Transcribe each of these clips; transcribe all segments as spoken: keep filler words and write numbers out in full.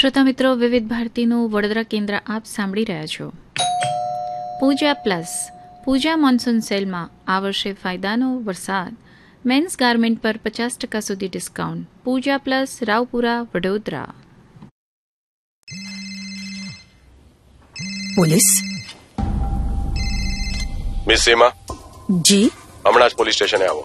શ્રોતા મિત્રો, વિવિધ ભારતીનું વડોદરા કેન્દ્ર આપ સાંભળી રહ્યા છો. પૂજા પ્લસ પૂજા મોન્સૂન સેલમાં આ વર્ષે ફાયદાનો વરસાદ. મેન્સ ગાર્મેન્ટ પર પચાસ ટકા સુધી ડિસ્કાઉન્ટ. પૂજા plus, Raopura, Vadodara. Police miss સીમા, જી હમણાં જ પોલીસ સ્ટેશને આવો.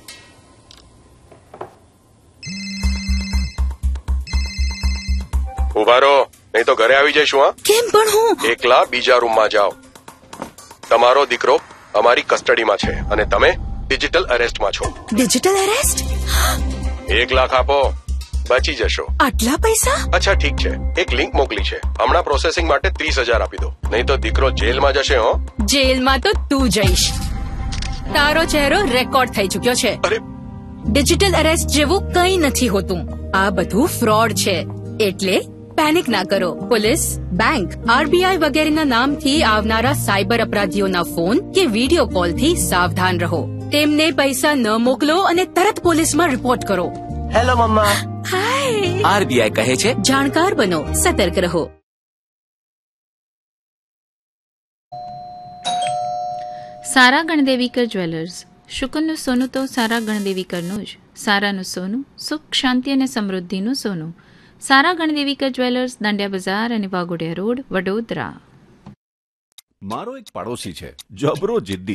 ઉભા રહો, નહીં તો ઘરે આવી જઈશું. હા, કેમ પણ હું એકલા બીજા રૂમમાં જાઓ. તમારો દીકરો અમારી કસ્ટડીમાં છે અને તમે ડિજિટલ અરેસ્ટમાં છો. Digital arrest? એક લાખ આપો, બચી જશો. આટલા પૈસા? અચ્છા ઠીક છે, એક લિંક મોકલી છે, હમણાં પ્રોસેસિંગ માટે ત્રીસ હજાર આપી દો, નહીં તો દીકરો જેલમાં જશે. હો, જેલમાં તો તું જઈશ. તારો ચહેરો રેકોર્ડ થઈ ચુક્યો છે. અરે, ડિજિટલ અરેસ્ટ જેવું કંઈ નથી હોતું. આ બધું ફ્રોડ છે, એટલે પેનિક ના કરો. પોલીસ, બેંક, આરબીઆઈ વગેરેના નામથી આવનારા સાયબર અપરાધીઓના ફોન કે વિડીયો કોલથી સાવધાન રહો. તેમને પૈસા ન મોકલો અને તરત પોલીસમાં રિપોર્ટ કરો. હેલો મમ્મા. હાય. આરબીઆઈ કહે છે, જાણકાર બનો, સતર્ક રહો. સારા ગણદેવીકર જ્વેલર્સ. શુકનનું સોનું તો સારા ગણદેવીકરનું જ. સારાનું સોનું, સુખ, શાંતિ અને સમૃદ્ધિનું સોનું. સારા ગણદેવીકર જ્વેલર્સ, દાંડિયા બજાર અને વાઘોડિયા રોડ, વડોદરા. મારો એક પાડોશી છે, જબરો જિદ્દી.